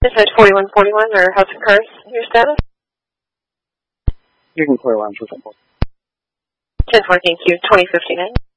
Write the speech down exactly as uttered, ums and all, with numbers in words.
This is forty-one forty-one or Hudson Cars. Your status? You can clear lines with them. ten four, thank you. twenty fifty-nine.